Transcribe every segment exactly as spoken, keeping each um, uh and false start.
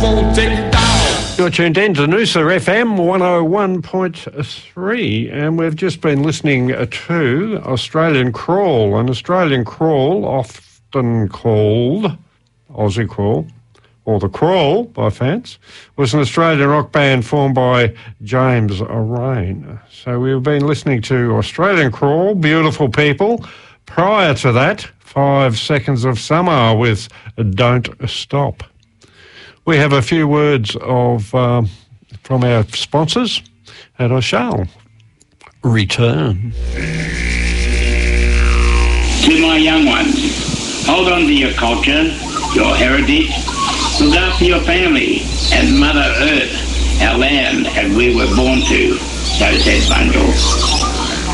won't take you down. You're tuned in to Noosa F M one oh one point three, and we've just been listening to Australian Crawl. An Australian Crawl, often called Aussie Crawl, or The Crawl by fans, was an Australian rock band formed by James Rain. So we've been listening to Australian Crawl, Beautiful People. Prior to that, Five Seconds of Summer with Don't Stop. We have a few words of um, from our sponsors, and I shall return. To my young ones, hold on to your culture, your heritage. Look after your family and Mother Earth, our land, as we were born to. So says Bungle.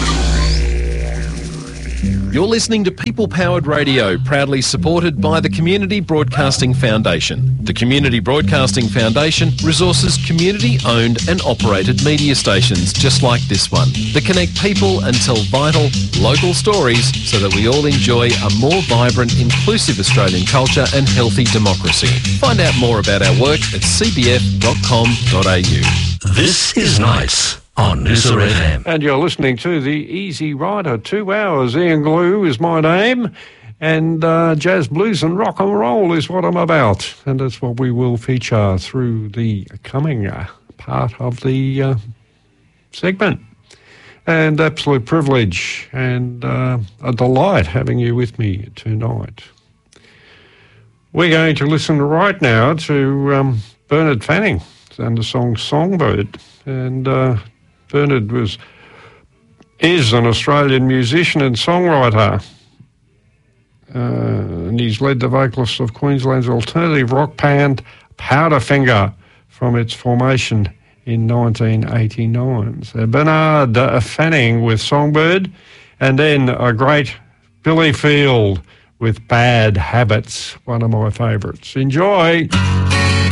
You're listening to People Powered Radio, proudly supported by the Community Broadcasting Foundation. The Community Broadcasting Foundation resources community-owned and operated media stations just like this one that connect people and tell vital, local stories so that we all enjoy a more vibrant, inclusive Australian culture and healthy democracy. Find out more about our work at c b f dot com dot a u. This is Nights on Noosa F M. And you're listening to The Easy Rider. Two hours. Ian Glue is my name. And uh, jazz, blues and rock and roll is what I'm about. And that's what we will feature through the coming uh, part of the uh, segment. And absolute privilege and uh, a delight having you with me tonight. We're going to listen right now to um, Bernard Fanning and the song Songbird. And uh, Bernard was is an Australian musician and songwriter. Uh, and he's led the vocalists of Queensland's alternative rock band Powderfinger from its formation in nineteen eighty-nine. So Bernard uh, Fanning with Songbird, and then a great Billy Field with Bad Habits, one of my favourites. Enjoy!